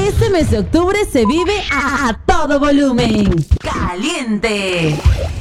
Este mes de octubre se vive a todo volumen. ¡Caliente!